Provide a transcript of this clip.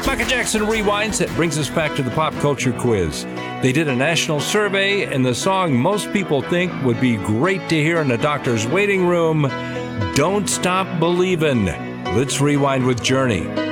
Michael Jackson Rewinds. That brings us back to the pop culture quiz. They did a national survey, and the song most people think would be great to hear in a doctor's waiting room, Don't Stop Believin'. Let's rewind with Journey.